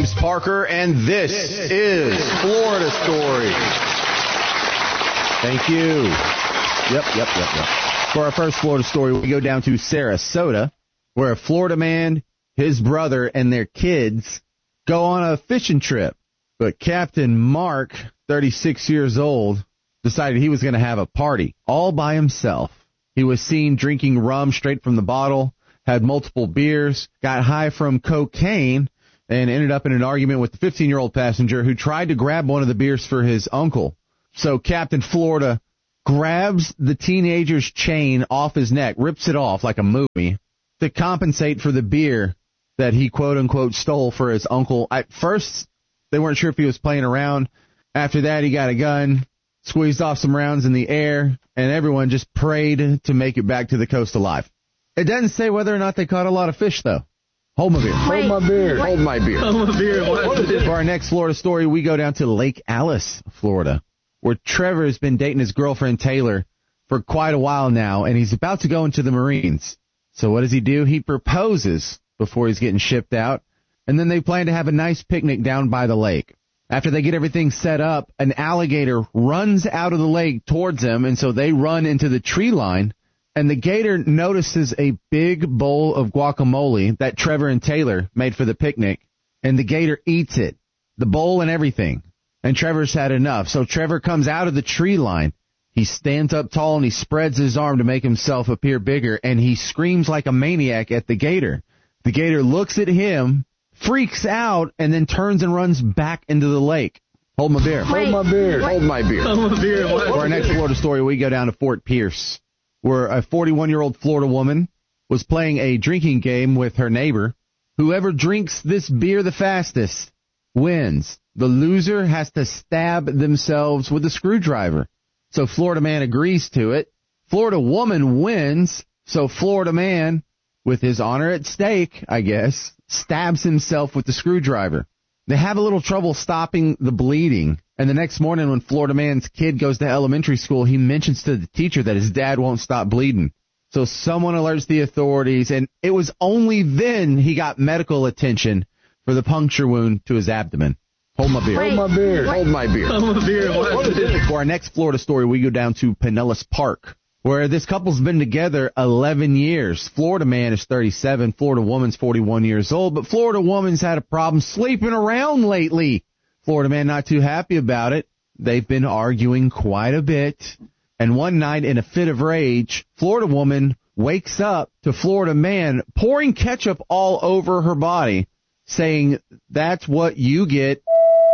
James Parker, and this is Florida Story. Thank you. Yep. For our first Florida story, we go down to Sarasota, where a Florida man, his brother, and their kids go on a fishing trip. But Captain Mark, 36 years old, decided he was going to have a party all by himself. He was seen drinking rum straight from the bottle, had multiple beers, got high from cocaine, and ended up in an argument with the 15-year-old passenger who tried to grab one of the beers for his uncle. So Captain Florida grabs the teenager's chain off his neck, rips it off like a movie, to compensate for the beer that he quote-unquote stole for his uncle. At first, they weren't sure if he was playing around. After that, he got a gun, squeezed off some rounds in the air, and everyone just prayed to make it back to the coast alive. It doesn't say whether or not they caught a lot of fish, though. Hold my beer. Hold my beer. Hold my beer. Hold my beer. For our next Florida story, we go down to Lake Alice, Florida, where Trevor has been dating his girlfriend Taylor for quite a while now, and he's about to go into the Marines. So what does he do? He proposes before he's getting shipped out, and then they plan to have a nice picnic down by the lake. After they get everything set up, an alligator runs out of the lake towards them, and so they run into the tree line, and the gator notices a big bowl of guacamole that Trevor and Taylor made for the picnic, and the gator eats it, the bowl and everything. And Trevor's had enough. So Trevor comes out of the tree line. He stands up tall and he spreads his arm to make himself appear bigger, and he screams like a maniac at the gator. The gator looks at him, freaks out, and then turns and runs back into the lake. Hold my beer. Hold my beer. Hold my beer. Hold my beer. For our next Florida story, we go down to Fort Pierce, where a 41-year-old Florida woman was playing a drinking game with her neighbor. Whoever drinks this beer the fastest wins. The loser has to stab themselves with a screwdriver. So Florida man agrees to it. Florida woman wins. So Florida man, with his honor at stake, I guess, stabs himself with the screwdriver. They have a little trouble stopping the bleeding. And the next morning when Florida man's kid goes to elementary school, he mentions to the teacher that his dad won't stop bleeding. So someone alerts the authorities, and it was only then he got medical attention for the puncture wound to his abdomen. Hold my beer. Hold my beer. Hold my beer. Hold my beer. For our next Florida story, we go down to Pinellas Park, where this couple's been together 11 years. Florida man is 37, Florida woman's 41 years old, but Florida woman's had a problem sleeping around lately. Florida man not too happy about it. They've been arguing quite a bit. And one night, in a fit of rage, Florida woman wakes up to Florida man pouring ketchup all over her body, saying, "That's what you get."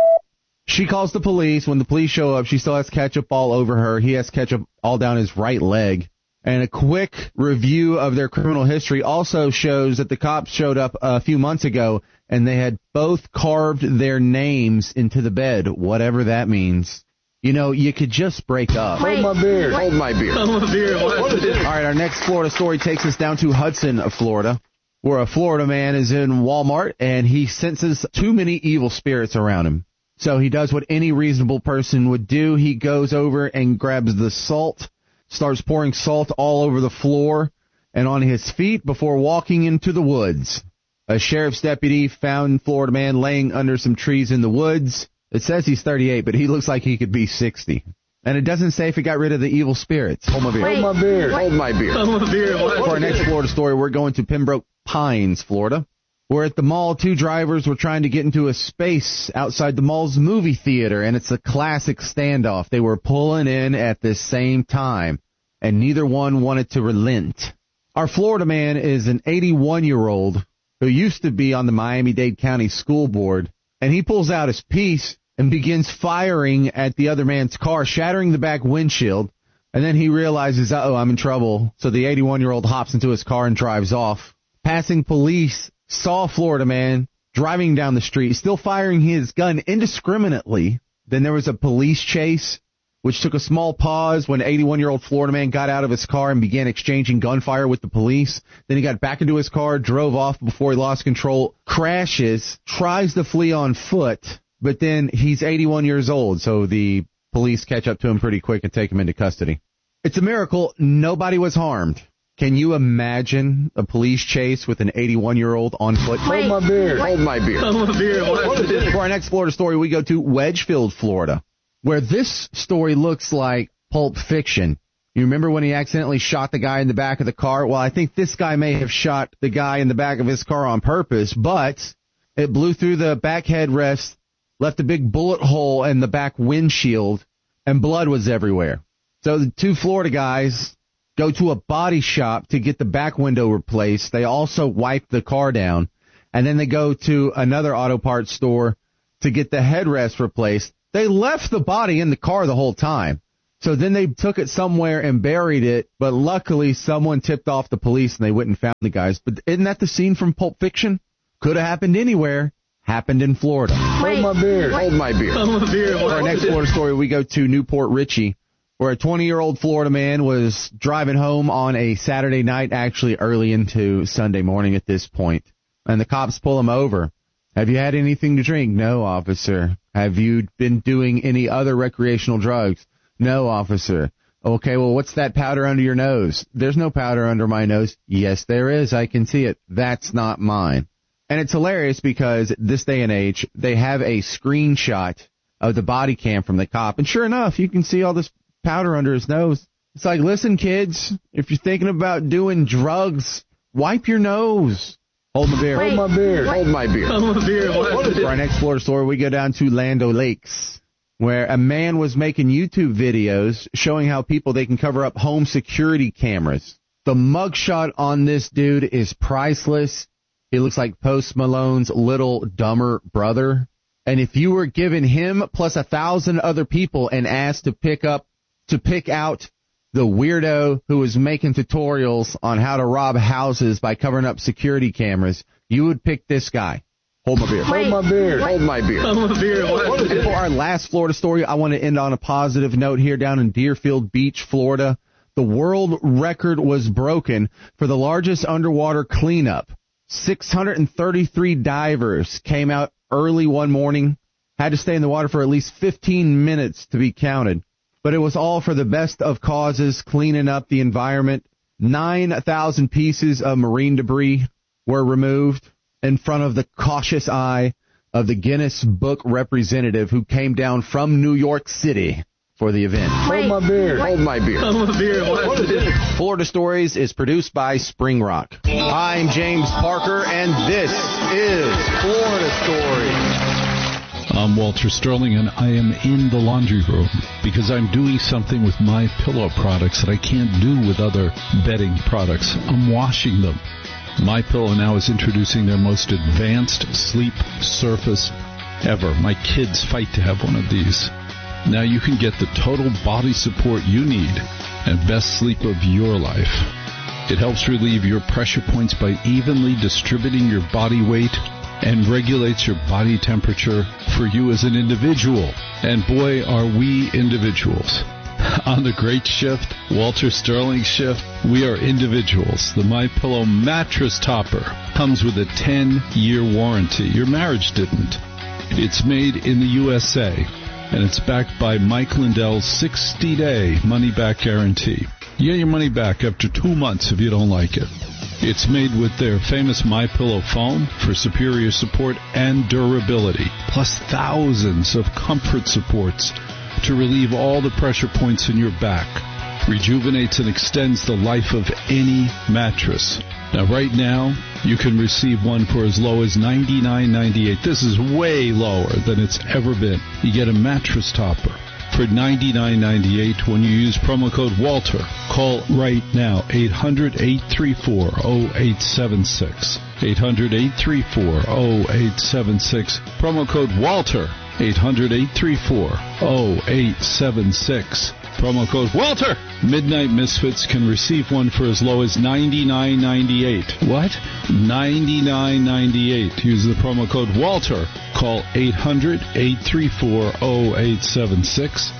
She calls the police. When the police show up, she still has ketchup all over her. He has ketchup all down his right leg. And a quick review of their criminal history also shows that the cops showed up a few months ago, and they had both carved their names into the bed, whatever that means. You know, you could just break up. Hold my beer. Hold my beer. Hold my beer. All right, our next Florida story takes us down to Hudson, Florida, where a Florida man is in Walmart, and he senses too many evil spirits around him. So he does what any reasonable person would do. He goes over and grabs the salt, starts pouring salt all over the floor and on his feet before walking into the woods. A sheriff's deputy found Florida man laying under some trees in the woods. It says he's 38, but he looks like he could be 60. And it doesn't say if he got rid of the evil spirits. Hold my beer. Hold my beer. Hold my beer. Hold my beer. For our next Florida story, we're going to Pembroke Pines, Florida, where at the mall, two drivers were trying to get into a space outside the mall's movie theater, and it's a classic standoff. They were pulling in at the same time, and neither one wanted to relent. Our Florida man is an 81-year-old who used to be on the Miami-Dade County School Board, and he pulls out his piece and begins firing at the other man's car, shattering the back windshield, and then he realizes, uh-oh, I'm in trouble, so the 81-year-old hops into his car and drives off. Passing police saw Florida man driving down the street, still firing his gun indiscriminately. Then there was a police chase, which took a small pause when 81-year-old Florida man got out of his car and began exchanging gunfire with the police. Then he got back into his car, drove off before he lost control, crashes, tries to flee on foot, but then he's 81 years old, so the police catch up to him pretty quick and take him into custody. It's a miracle nobody was harmed. Can you imagine a police chase with an 81-year-old on foot? Hold my beer. Hold my beer. Hold my beer. For our next Florida story, we go to Wedgefield, Florida, where this story looks like Pulp Fiction. You remember when he accidentally shot the guy in the back of the car? Well, I think this guy may have shot the guy in the back of his car on purpose, but it blew through the back headrest, left a big bullet hole in the back windshield, and blood was everywhere. So the two Florida guys go to a body shop to get the back window replaced. They also wipe the car down, and then they go to another auto parts store to get the headrest replaced. They left the body in the car the whole time. So then they took it somewhere and buried it, but luckily someone tipped off the police and they went and found the guys. But isn't that the scene from Pulp Fiction? Could have happened anywhere. Happened in Florida. Hold my beer. Hold my beer. Hold my beer. For our next Florida story, we go to Newport Richey, where a 20-year-old Florida man was driving home on a Saturday night, actually early into Sunday morning at this point, and the cops pull him over. Have you had anything to drink? No, officer. Have you been doing any other recreational drugs? No, officer. Okay, well, what's that powder under your nose? There's no powder under my nose. Yes, there is. I can see it. That's not mine. And it's hilarious because this day and age, they have a screenshot of the body cam from the cop. And sure enough, you can see all this powder under his nose. It's like, listen, kids, if you're thinking about doing drugs, wipe your nose. Hold my beer. Hold my beer. Hold my beer. Hold my beer. For our next Florida story, we go down to Land O'Lakes, where a man was making YouTube videos showing how they can cover up home security cameras. The mugshot on this dude is priceless. He looks like Post Malone's little dumber brother. And if you were given him plus 1,000 other people and asked to pick out the weirdo who was making tutorials on how to rob houses by covering up security cameras, you would pick this guy. Hold my beer. Hold my beer. Hold my beer. Hold my beer. And for our last Florida story, I want to end on a positive note here down in Deerfield Beach, Florida. The world record was broken for the largest underwater cleanup. 633 divers came out early one morning, had to stay in the water for at least 15 minutes to be counted. But it was all for the best of causes, cleaning up the environment. 9,000 pieces of marine debris were removed in front of the cautious eye of the Guinness Book representative who came down from New York City for the event. Hold my beer. Hold my beer. Hold my beer. Florida Stories is produced by Spring Rock. I'm James Parker, and this is Florida Stories. I'm Walter Sterling, and I am in the laundry room because I'm doing something with my pillow products that I can't do with other bedding products. I'm washing them. My Pillow now is introducing their most advanced sleep surface ever. My kids fight to have one of these. Now you can get the total body support you need and best sleep of your life. It helps relieve your pressure points by evenly distributing your body weight and regulates your body temperature for you as an individual. And boy, are we individuals. On the great shift, Walter Sterling shift, we are individuals. The MyPillow mattress topper comes with a 10-year warranty. Your marriage didn't. It's made in the USA, and it's backed by Mike Lindell's 60-day money-back guarantee. You get your money back after 2 months if you don't like it. It's made with their famous MyPillow foam for superior support and durability, plus thousands of comfort supports to relieve all the pressure points in your back. Rejuvenates and extends the life of any mattress. Now, right now, you can receive one for as low as $99.98. This is way lower than it's ever been. You get a mattress topper for $99.98 when you use promo code WALTER. Call right now, 800-834-0876. 800-834-0876. Promo code WALTER. 800-834-0876. Promo code WALTER. Midnight Misfits can receive one for as low as $99.98. What? $99.98. Use the promo code WALTER. Call 800-834-0876.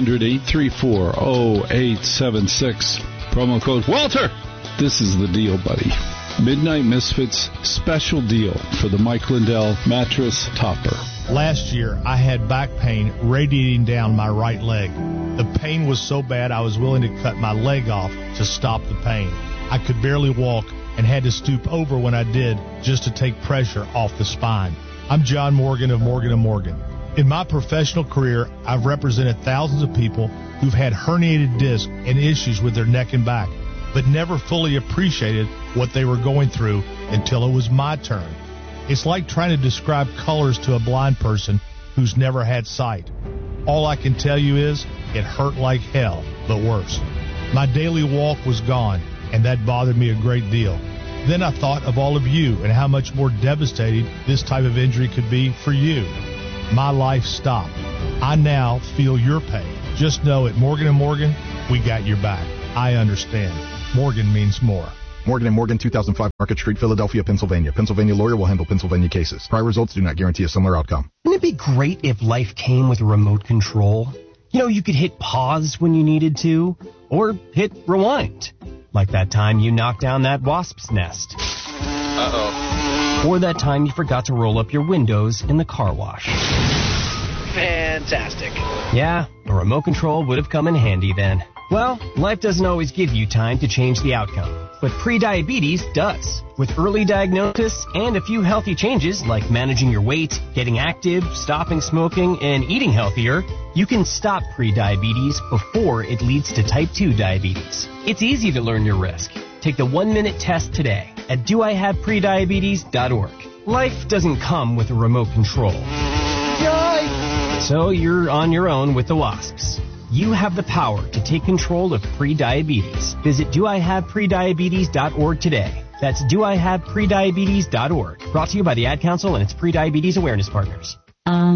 800-834-0876. Promo code WALTER. This is the deal, buddy. Midnight Misfits special deal for the Mike Lindell mattress topper. Last year, I had back pain radiating down my right leg. The pain was so bad I was willing to cut my leg off to stop the pain. I could barely walk and had to stoop over when I did just to take pressure off the spine. I'm John Morgan of Morgan & Morgan. In my professional career, I've represented thousands of people who've had herniated discs and issues with their neck and back, but never fully appreciated what they were going through until it was my turn. It's like trying to describe colors to a blind person who's never had sight. All I can tell you is it hurt like hell, but worse. My daily walk was gone, and that bothered me a great deal. Then I thought of all of you and how much more devastating this type of injury could be for you. My life stopped. I now feel your pain. Just know at Morgan & Morgan, we got your back. I understand. Morgan means more. Morgan & Morgan, 2005 Market Street, Philadelphia, Pennsylvania. Pennsylvania lawyer will handle Pennsylvania cases. Prior results do not guarantee a similar outcome. Wouldn't it be great if life came with a remote control? You know, you could hit pause when you needed to, or hit rewind. Like that time you knocked down that wasp's nest. Uh-oh. Or that time you forgot to roll up your windows in the car wash. Fantastic. Yeah, a remote control would have come in handy then. Well, life doesn't always give you time to change the outcome, but prediabetes does. With early diagnosis and a few healthy changes like managing your weight, getting active, stopping smoking, and eating healthier, you can stop prediabetes before it leads to type 2 diabetes. It's easy to learn your risk. Take the 1-minute test today at doihaveprediabetes.org. Life doesn't come with a remote control. So you're on your own with the wasps. You have the power to take control of prediabetes. Visit doihaveprediabetes.org today. That's doihaveprediabetes.org. Brought to you by the Ad Council and its Prediabetes Awareness Partners.